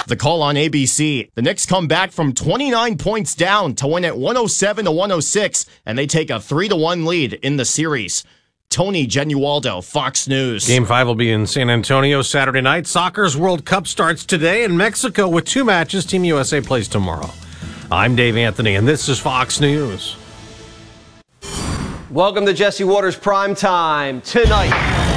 The call on ABC. The Knicks come back from 29 points down to win at 107-106, and they take a 3-1 lead in the series. Tony Genualdo, Fox News. Game 5 will be in San Antonio Saturday night. Soccer's World Cup starts today in Mexico with 2 matches. Team USA plays tomorrow. I'm Dave Anthony, and this is Fox News. Welcome to Jesse Waters Prime Time. Tonight,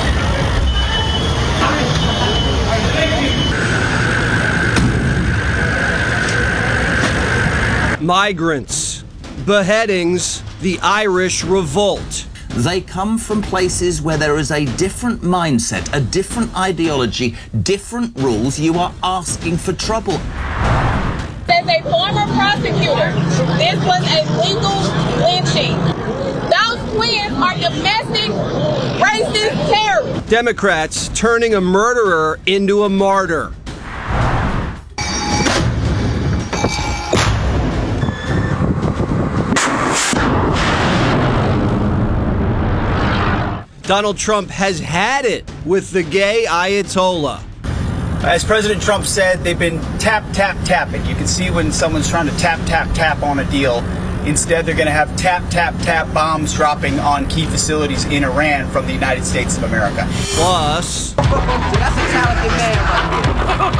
migrants, beheadings, the Irish revolt. They come from places where there is a different mindset, a different ideology, different rules. You are asking for trouble. As a former prosecutor, this was a legal lynching. Those twins are domestic racist terrorists. Democrats turning a murderer into a martyr. Donald Trump has had it with the gay Ayatollah. As President Trump said, they've been tapping. You can see when someone's trying to tap on a deal. Instead, they're going to have tap bombs dropping on key facilities in Iran from the United States of America. Plus, that's a talented man right here.